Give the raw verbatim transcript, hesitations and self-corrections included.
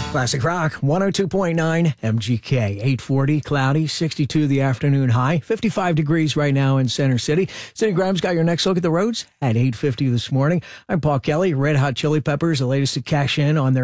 Classic Rock, one oh two point nine M G K, eight forty, cloudy, sixty-two the afternoon high, fifty-five degrees right now in Center City. Cindy Grimes got your next look at the roads at eight fifty this morning. I'm Paul Kelly. Red Hot Chili Peppers, the latest to cash in on their